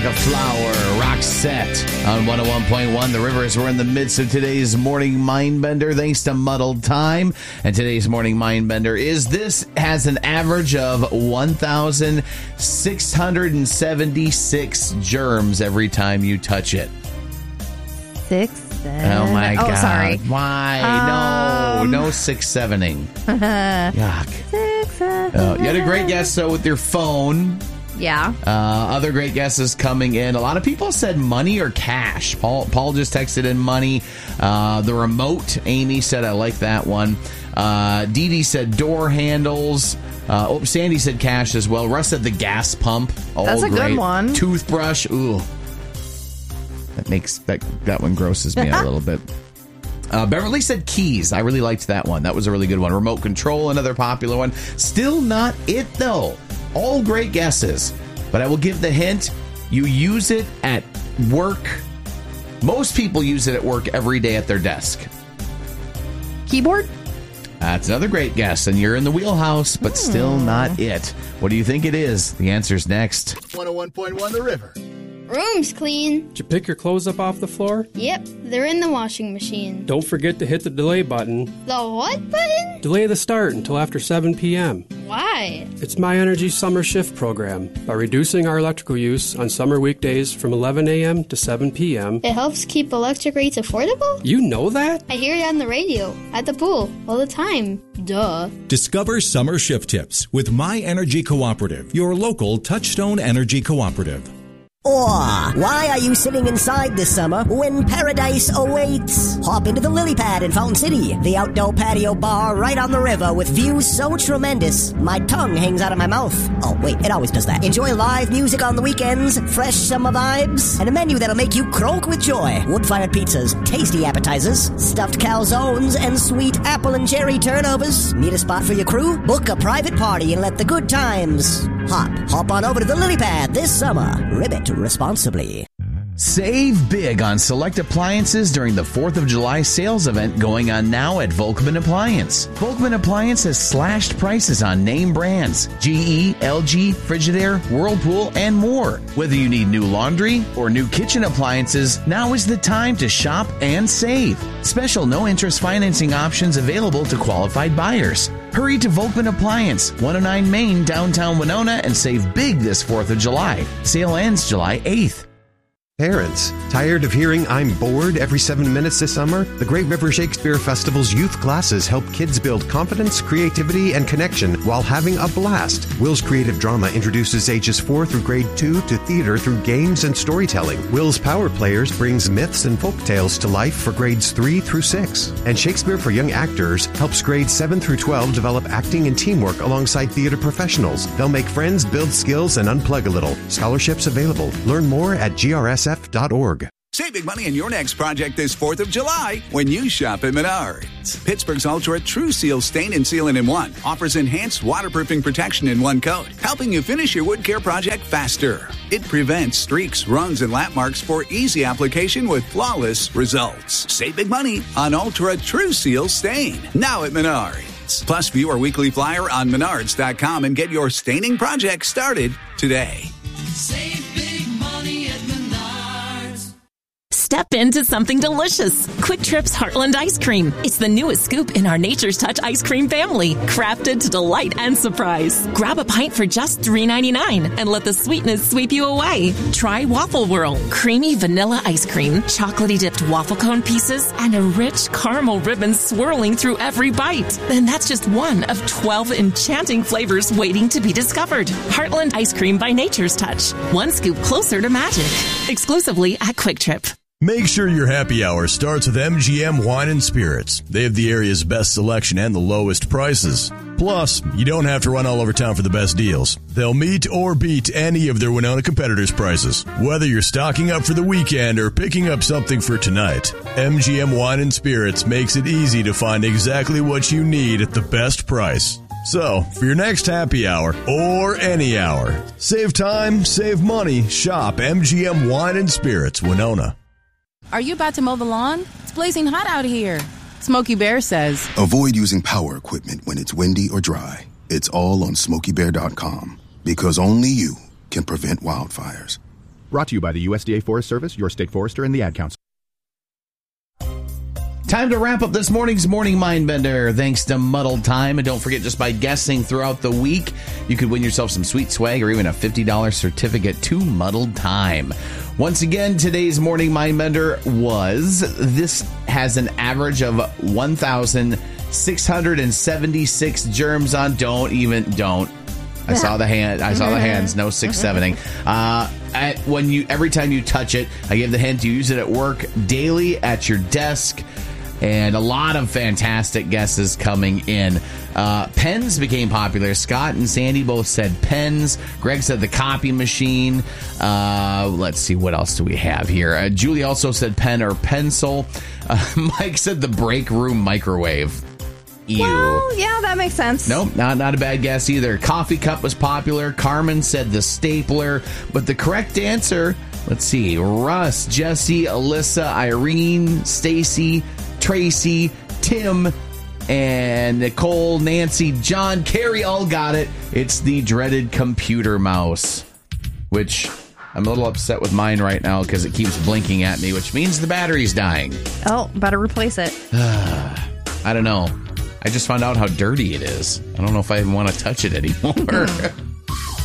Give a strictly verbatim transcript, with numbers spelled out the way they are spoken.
Like a Flower, Roxette on one oh one point one. The Rivers. We're in the midst of today's Morning Mindbender thanks to Muddled Time. And today's Morning Mindbender is this has an average of one thousand six hundred seventy-six germs every time you touch it. Six, seven. Oh, my oh, God. sorry. Why? Um, no. No six, sevening. Yuck. Six, seven. Oh, you had a great guess, though, with your phone. Yeah. Uh, other great guesses coming in. A lot of people said money or cash. Paul Paul just texted in money. Uh, the remote, Amy said, I like that one. Uh, Dee Dee said door handles. Uh, oh, Sandy said cash as well. Russ said the gas pump. Oh, That's a great. good one. Toothbrush. Ooh. That makes that, that one grosses me out a little bit. Uh, Beverly said keys. I really liked that one. That was a really good one. Remote control, another popular one. Still not it, though. All great guesses. But I will give the hint. You use it at work. Most people use it at work every day at their desk. Keyboard? That's another great guess. And you're in the wheelhouse, but hmm. still not it. What do you think it is? The answer's next. one oh one point one The River. Room's clean. Did you pick your clothes up off the floor? Yep, they're in the washing machine. Don't forget to hit the delay button. The what button? Delay the start until after seven p.m. Why? It's My Energy's summer shift program. By reducing our electrical use on summer weekdays from eleven a.m. to seven p.m. It helps keep electric rates affordable? You know that? I hear it on the radio, at the pool, all the time. Duh. Discover summer shift tips with My Energy Cooperative, your local Touchstone Energy Cooperative. Or, why are you sitting inside this summer when paradise awaits? Hop into the Lily Pad in Fountain City, the outdoor patio bar right on the river with views so tremendous, my tongue hangs out of my mouth. Oh, wait, it always does that. Enjoy live music on the weekends, fresh summer vibes, and a menu that'll make you croak with joy. Wood-fired pizzas, tasty appetizers, stuffed calzones, and sweet apple and cherry turnovers. Need a spot for your crew? Book a private party and let the good times hop. Hop on over to the Lily Pad this summer. Ribbit responsibly. Save big on select appliances during the fourth of July sales event going on now at Volkman Appliance. Volkman Appliance has slashed prices on name brands, G E, L G, Frigidaire, Whirlpool, and more. Whether you need new laundry or new kitchen appliances, now is the time to shop and save. Special no-interest financing options available to qualified buyers. Hurry to Volkman Appliance, one oh nine Main, downtown Winona, and save big this fourth of July. Sale ends July eighth. Parents, tired of hearing I'm bored every seven minutes this summer? The Great River Shakespeare Festival's youth classes help kids build confidence, creativity, and connection while having a blast. Will's Creative Drama introduces ages four through grade two to theater through games and storytelling. Will's Power Players brings myths and folk tales to life for grades three through six. And Shakespeare for Young Actors helps grades seven through twelve develop acting and teamwork alongside theater professionals. They'll make friends, build skills, and unplug a little. Scholarships available. Learn more at G R S F dot org. Save big money on your next project this fourth of July when you shop at Menards. Pittsburgh's Ultra True Seal Stain and Sealant in One offers enhanced waterproofing protection in one coat, helping you finish your wood care project faster. It prevents streaks, runs, and lap marks for easy application with flawless results. Save big money on Ultra True Seal Stain, now at Menards. Plus, view our weekly flyer on menards dot com and get your staining project started today. Save big money at Menards. Step into something delicious. Quick Trip's Heartland Ice Cream. It's the newest scoop in our Nature's Touch ice cream family, crafted to delight and surprise. Grab a pint for just three ninety-nine and let the sweetness sweep you away. Try Waffle Whirl, creamy vanilla ice cream, chocolatey dipped waffle cone pieces, and a rich caramel ribbon swirling through every bite. And that's just one of twelve enchanting flavors waiting to be discovered. Heartland Ice Cream by Nature's Touch. One scoop closer to magic. Exclusively at Quick Trip. Make sure your happy hour starts with M G M Wine and Spirits. They have the area's best selection and the lowest prices. Plus, you don't have to run all over town for the best deals. They'll meet or beat any of their Winona competitors' prices. Whether you're stocking up for the weekend or picking up something for tonight, M G M Wine and Spirits makes it easy to find exactly what you need at the best price. So, for your next happy hour, or any hour, save time, save money, shop M G M Wine and Spirits, Winona. Are you about to mow the lawn? It's blazing hot out here. Smokey Bear says, avoid using power equipment when it's windy or dry. It's all on smokey bear dot com because only you can prevent wildfires. Brought to you by the U S D A Forest Service, your state forester, and the Ad Council. Time to wrap up this morning's Morning Mindbender. Thanks to Muddled Time. And don't forget, just by guessing throughout the week, you could win yourself some sweet swag or even a fifty dollars certificate to Muddled Time. Once again, today's Morning Mindbender was, this has an average of one thousand six hundred seventy-six germs on. Don't even, don't. I saw the hand. I saw the hands. No six sevening. Uh, at when you every time you touch it, I gave the hint. You use it at work daily at your desk, and a lot of fantastic guesses coming in. Uh, pens became popular. Scott and Sandy both said pens. Greg said the copy machine. Uh, let's see, what else do we have here? Uh, Julie also said pen or pencil. Uh, Mike said the break room microwave. Ew. Well, yeah, that makes sense. Nope, not, not a bad guess either. Coffee cup was popular. Carmen said the stapler. But the correct answer, let's see, Russ, Jesse, Alyssa, Irene, Stacy, Tracy, Tim, and Nicole, Nancy, John, Carrie all got it. It's the dreaded computer mouse, which I'm a little upset with mine right now because it keeps blinking at me, which means the battery's dying. Oh, better replace it. I don't know. I just found out how dirty it is. I don't know if I even want to touch it anymore.